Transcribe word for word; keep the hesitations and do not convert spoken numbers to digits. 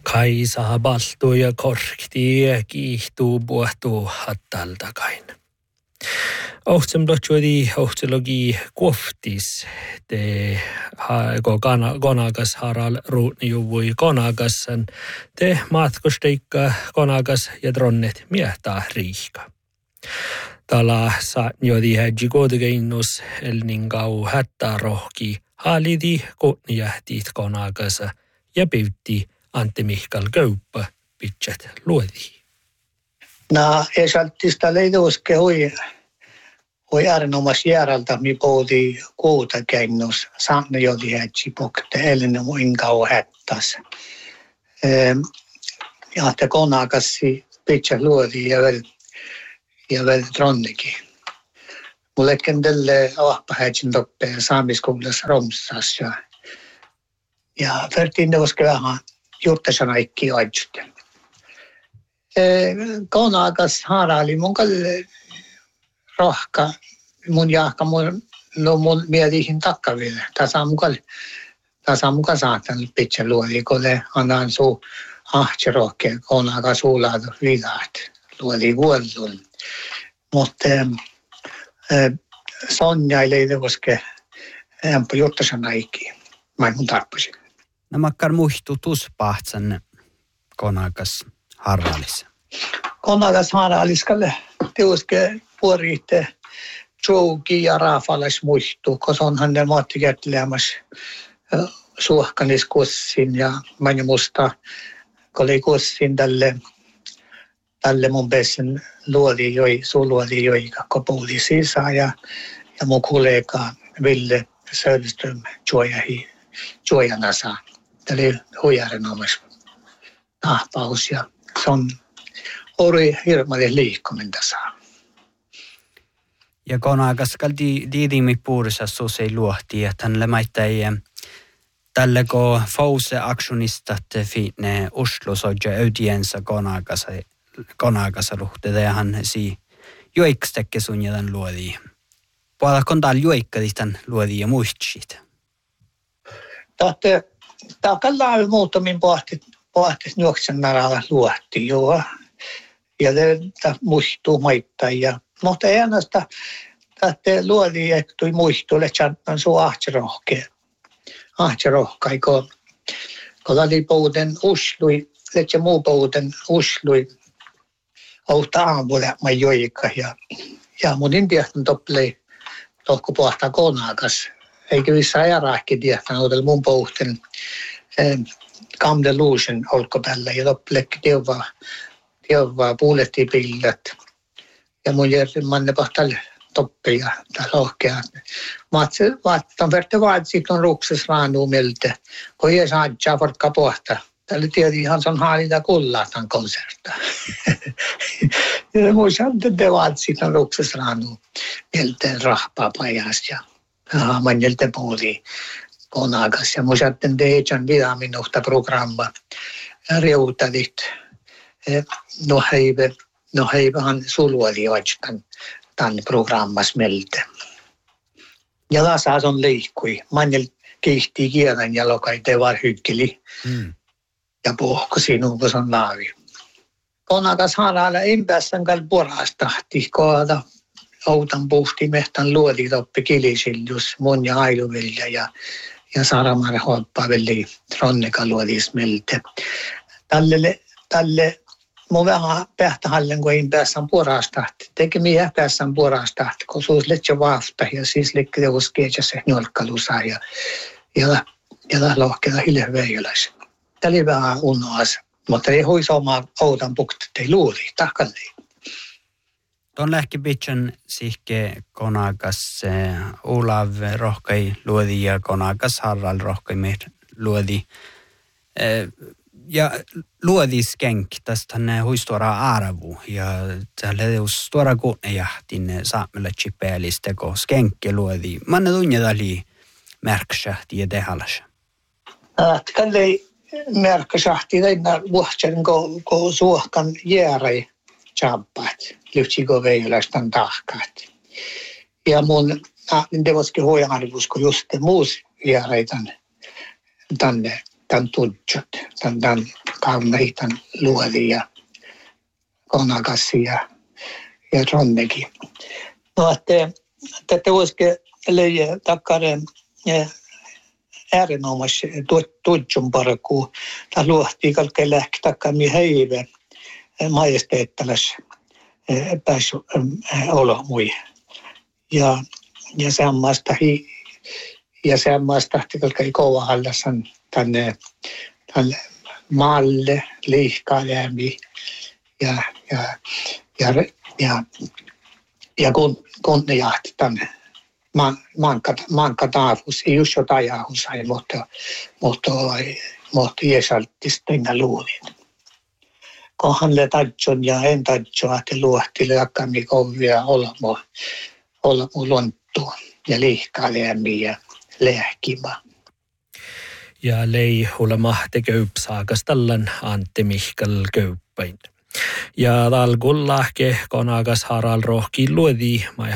Kaisa baltu ja korkti ja kiihtuu puhtuu hattaltakain. Ohtsem dohtsuodi ohtselogi kuoftis te konakas haral ruutni juvui konakassan te matkusteikka konakas ja dronnet miehtää riihka. Tala saat jodi hädji kodegeinnus elningau hättää rohki halidi kotnijähtiit konakasa ja pyytti Antti Mihkal Köppä pitsät luodi. No, ei salttista leidoske hui hui äärenomais järältä mi poodi kuuta keinnus saanne jodi hädji pokte elinen muin kau hättäs. Ja te konakassi pitsät luodi ja vel ja vel dronnikin. Mulle kendelle ahpahädjin toppeen saamiskoulussa Romsas ja ja vertiin neuvoske vähän juurtasana ikki aitsutten. Konakas haaraali mun kalle rohka mun jahka mun no mun mietihin takkaville. Tasa mun kalle tasa mun saatan pitkä luoli kolle annan suu ahti rohke konakas suulaat vilaat luoli vuollun. Mutta Sonja ei neuvoske ämpä juurtasana ikki. Mä mun tarppasin. No makkar muistu tuspahtsan konakas harraalissa. Konakas harraaliskalle teuske puoriitte jouki ja raafalas muistu, koska onhan ne maattikättelemässä suohkanis kussin ja mä musta, kun oli kussin tälle, tälle mun pesen luoli joi, suluoli joi, kopuuli sisään ja, ja mun kollega Ville Söderström joijahi, joijana saa. Tämä oli huijärenomaisen tahpaus ja se on ori hirveän liikkuminen tässä. Ja konakas kalti diidimi puurissa suusei luohti, että hänelle maittai tälle ko fause aktionista finne Oslo soja audiensa konakas konakas ruhtede ja hän si joikstekke sunjadan luodi. Puolella kontaal joikkadistan luodi ja muistsit. Tahte Tämä on kallaan muutamin pohtit, pohtit juoksen naralla luohti, joo. Ja tämä muistuu maittaa. Ja, mutta ei ainoastaan tahte luodi, että tuli muistuu, että on suu ahtirohkea. Ahtirohkai, kun oli pouten uslui, että muu pouten uslui. Outa aamulla mä joikka. Ja, ja mun intiahtan toplei tohku pohtaa konakas. Eikä missä ajarahki tiehtänyt, että mun pohtin Come Delusion olkopäällä ja loppulekki teuvaa, teuvaa puulettiin pillat. Ja mun järjestin manne pahtalle toppia tai lohkea. Vaattan verta vaatsit on rukses raanuu miltä, kun ei saa Jaffarka pohtaa. Tällä tiedä ihan se on haalita kullaa tämän konserta. Ja muistan, että vaatsit on rukses raanuu miltä rahpaa pajasta. Ja manjelta puoli konakas. Ja muistan, että tehdään vielä minusta programma reutalit. No heivä, no heivähän suluoli oitstan tämän programmas meiltä. Ja taas on liikkui. Manjel kiihtii kielen ja lokai te var hyggeli. Mm. Ja puhko sinun, kun se on laavi. Konakas haaraalla impässän kall porastahti koota. Outan puhti mehtän luodi toppi kilisildus mun ja Ailuvilla ja, ja Saramar Hoppaveli Ronneka luodis meiltä. Tälle, tälle mun vähän pähtähallen, kun ei päässään puolastahti. Teki mihin päässään puolastahti, kun suus letsä vaafta ja siis liikki teus keitsä njolkkalusaa ja, ja, ja lohkella hiljaväijöläis. Tämä oli vähän unoas, mutta ei huisi omaa outan pukti, ei luuli, tahkalleen. Tuon lähkipitsen sihke konakas Olav rohkai luodi ja konakas Harald rohkai meidän luodi. Ja luodi skenk tästä ne huistuora aravu ja tälle huistuora kunnejahtin saamella chipeälistä ko skenkke luodi. Manne tunnetali märksähti ja tehalas. Kalle märksähti näin vuohtsen ko suohkan jäärei champpat. Lyhtsiko veilästän tahkat. Ja mun devoskin hoijarvus, kun just muus järjestän tänne, tämän tudjat, tämän, tämän kauneitan luodi ja konakassi ja, ja ronnekin. No, että tätä voisikin löydä takkaren äärenomaisen tuotsun parkuu. Tämä luohtii kalkeen lähti takkami heive majesteettalas pääsy olo mui. Ja, ja samasta hi ja samasta kalkeen kouvahallassan tänne tänne maalle liihkaalämi ja ja ja ja ja kun kun ne jahti tänne man manka manka taavus ei just jotain jahusai mutta mutta mutta jesaltistena luulin kohan le tajjon ja en tajjo että luohtille jakami kovia olmo olmo lonttu ja liihkaalämi ja lehkima. Ja lei hulma te köypsaakas tallan Antti Mihkel Köyppäin. Ja tal kullahke konakas Harald Rohki luodi